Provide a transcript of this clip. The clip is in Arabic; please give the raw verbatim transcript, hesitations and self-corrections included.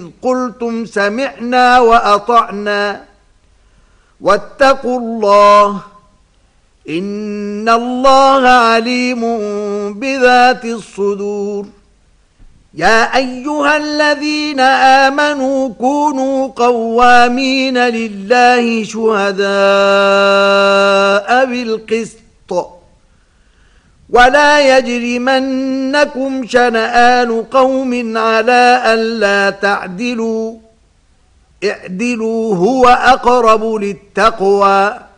قلتم سمعنا وأطعنا واتقوا الله إن الله عليم بذات الصدور. يا أيها الذين آمنوا كونوا قوامين لله شهداء بالقسط ولا يجرمنكم شنآن قوم على ألا تعدلوا اعدلوا هو أقرب للتقوى